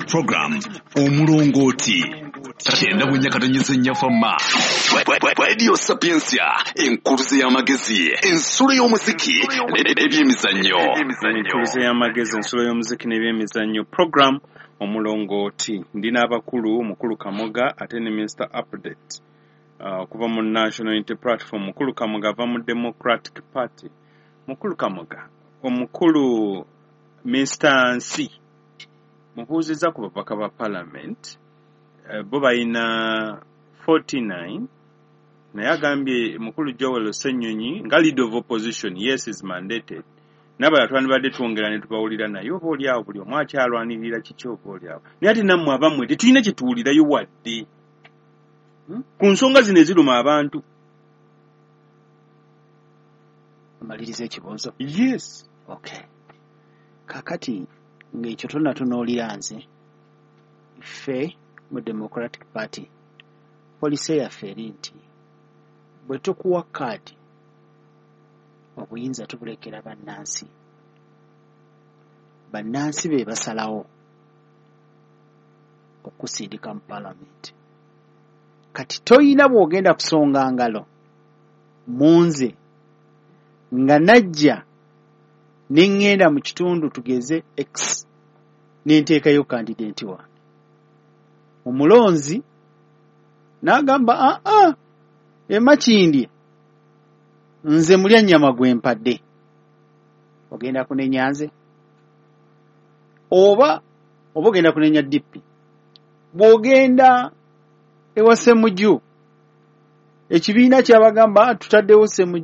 program omulongooti kyenda bunyakatonyeza nnyafama Radio Sapiensia enkuruze y'amagezi ensulo y'omuziki n'ebyemizannyo enkuruze y'amagezi ensulo y'omuziki n'ebyemizannyo program omulongooti ndina abakulu mukulu Kamoga ate ne Mr. Update kuva mu National Unity Platform mukulu Kamoga ava mu Democratic Party mukulu Kamoga omukulu Mr. Nsi muhuziza ku babaka ba parliament bo bayina 49 naye agambye mukulu Joel Senyonyi nga leader of opposition yes is mandated n'abayatwani badde twongera ne tubawulira naye oba oli awo buli omu akyalwanirira kiki oba oli awo naye ate nammwe abammwe tetulina kye tuwulirayo wadde ku nsonga zino eziruma abantu. Amaliriza ekibuuzo. Yes. Okay. Kakati ng'ekyo tunoolira nze ffe mu Democratic Party policy yaffe eri nti bwe tukuwa kaadi obuyinza tubulekera bannansi be basalawo okusindika mu Parliament. Kati toyina bw'ogenda kusonga ngalo munze nga najja n'engenda mu kitundu tugeze X n'enteekayo candidate wange omulonzi n'agamba Makindye nze mulya nnyama gwe mpadde ogenda kunenya nze oba ogenda kunenya DP bw'ogenda ewa Ssemujju ekibiina kyabagamba tutaddewo Ssemujju